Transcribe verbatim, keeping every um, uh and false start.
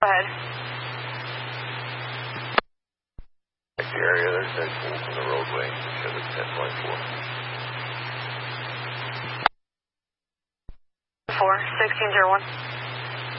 ahead. Check the area, there's no pool from the roadway. Show the ten point four. four, sixteen zero one.